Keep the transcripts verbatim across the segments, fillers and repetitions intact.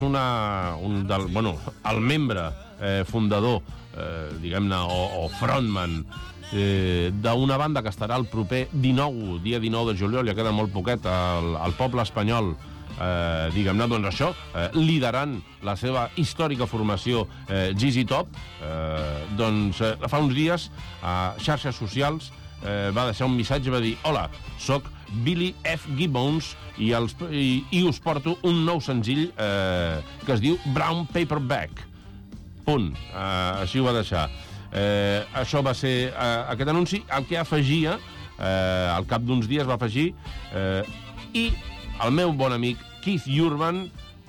una, un del, bueno, el membre eh, fundador, eh, diguem-ne, o, o frontman eh, d'una banda que estarà el proper dinou, dia dinou de juliol, ja queda molt poquet, al, al poble espanyol, eh, diguem-ne, doncs això, eh, liderant la seva històrica formació eh, Z Z Top, eh, doncs eh, fa uns dies a xarxes socials eh, va deixar un missatge, va dir: hola, soc Billy F. Gibbons i, els, i, i us porto un nou senzill eh, que es diu Brown Paper Bag. Punt. Eh, així ho va deixar. Eh, això va ser eh, aquest anunci, el que afegia, eh, al cap d'uns dies va afegir eh, i el meu bon amic Keith Urban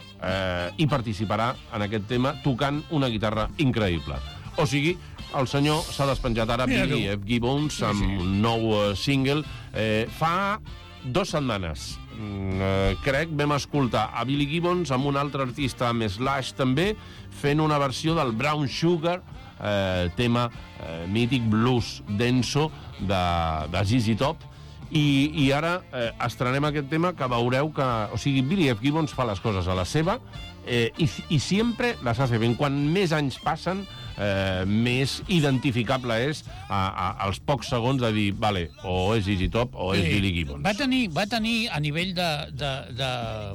eh, hi participarà en aquest tema tocant una guitarra increïble. O sigui, el senyor s'ha despenjat ara Billy F. Gibbons amb un nou uh, single. Eh, fa dues setmanes, mm, eh, crec, vam escoltar a Billy Gibbons amb un altre artista, amb Slash també, fent una versió del Brown Sugar, eh, tema eh, mític blues denso de, de Z Z Top. I, i ara eh, estrenem aquest tema que veureu que... O sigui, Billy F. Gibbons fa les coses a la seva eh, i, i sempre les hace ben. Quan més anys passen, eh, més identificable és a, a, als pocs segons de dir, vale, o és Z Z Top o és sí. Billy Gibbons. Va tenir, va tenir a nivell de, de, de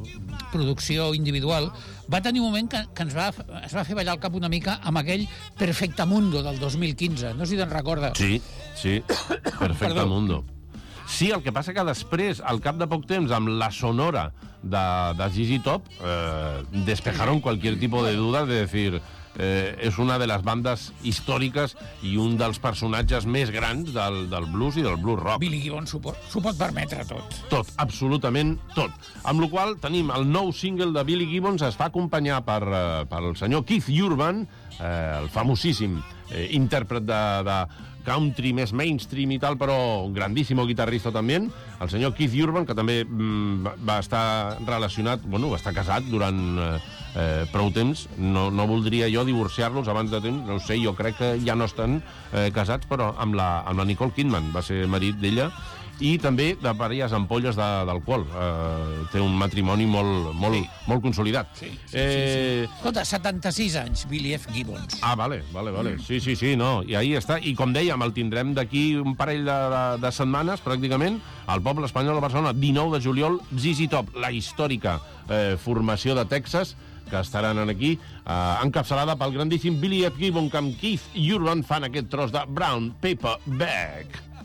producció individual, va tenir un moment que, que ens va, es va fer ballar el cap una mica amb aquell Perfectamundo del dos mil quinze. No sé si te'n recordes. Sí, sí, Perfectamundo. Sí, el que passa que després, al cap de poc temps, amb la sonora de, de Z Z Top, eh, despejaron cualquier tipo de duda de decir, eh, és una de les bandes històriques i un dels personatges més grans del, del blues i del blues rock. Billy Gibbons s'ho pot, s'ho pot permetre tot. Tot, absolutament tot. Amb la qual tenim el nou single de Billy Gibbons, es fa acompanyar per, eh, per el senyor Keith Urban, eh, el famosíssim eh, intèrpret de... de country més mainstream i tal, però un grandíssim guitarrista també, el senyor Keith Urban, que també mm, va estar relacionat, bueno, va estar casat durant eh, prou temps. No, no voldria jo divorciar-los abans de temps, no ho sé, jo crec que ja no estan eh, casats, però amb la, amb la Nicole Kidman, va ser marit d'ella, i també de diverses ampolles d'alcohol. Eh, té un matrimoni molt, molt, sí. molt consolidat. Sí, sí, eh... sí, sí. Escolta, setanta-sis anys, Billy F. Gibbons. Ah, vale, vale, vale. Mm. Sí, sí, sí, no. I ahí està. I com dèiem, el tindrem d'aquí un parell de, de, de setmanes, pràcticament, al poble espanyol de Barcelona, dinou de juliol, Z Z Top, la històrica eh, formació de Texas, que estaran aquí, eh, encapçalada pel grandíssim Billy F. Gibbons, que amb Keith Urban fan aquest tros de Brown Paper Bag.